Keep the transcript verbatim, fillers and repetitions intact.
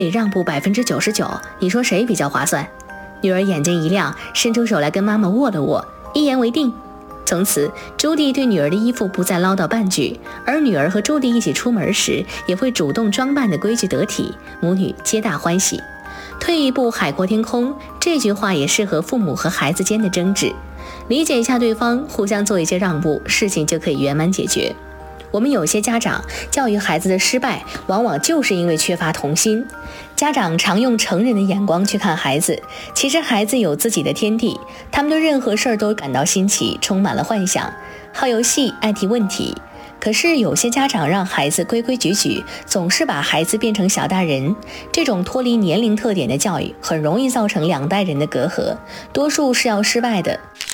让步 百分之九十九， 你说谁比较划算？女儿眼睛一亮，伸出手来跟妈妈握了握，一言为定。从此，朱棣对女儿的衣服不再唠叨半句，而女儿和朱棣一起出门时，也会主动装扮的规矩得体，母女皆大欢喜。退一步，海阔天空，这句话也适合父母和孩子间的争执，理解一下对方，互相做一些让步，事情就可以圆满解决。我们有些家长教育孩子的失败，往往就是因为缺乏童心。家长常用成人的眼光去看孩子，其实孩子有自己的天地，他们对任何事儿都感到新奇，充满了幻想，好游戏，爱提问题。可是有些家长让孩子规规矩矩，总是把孩子变成小大人，这种脱离年龄特点的教育很容易造成两代人的隔阂，多数是要失败的。